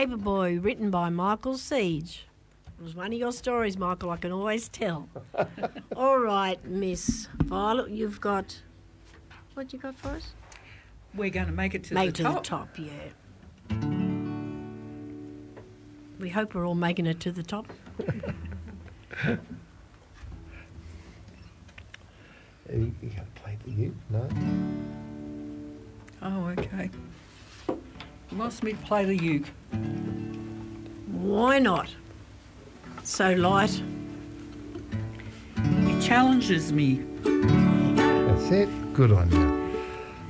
Paperboy, written by Michael Siege. It was one of your stories, Michael, I can always tell. All right, Miss Violet, you've got... What you got for us? We're going to make it to the top. Make it to the top, yeah. We hope we're all making it to the top. You got to play the uke, no? Oh, okay. He wants me to play the uke. Why not? So light. It challenges me. That's it. Good on you.